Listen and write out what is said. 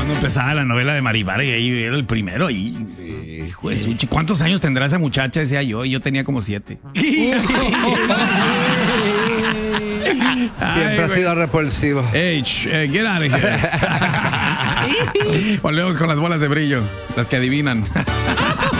cuando empezaba la novela de Maribara y ahí era el primero ahí. Sí. Hijo de Suchi. ¿Cuántos años tendrá esa muchacha? Decía yo, y yo tenía como 7. Siempre ha sido repulsivo. Hey, get out of here. Volvemos con las bolas de brillo, las que adivinan.